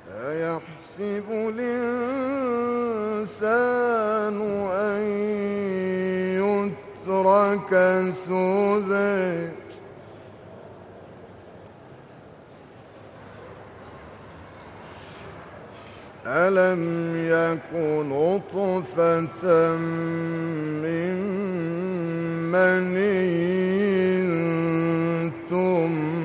أيحسب الإنسان أن يترك سدى ألم يك نطفة من مني ثم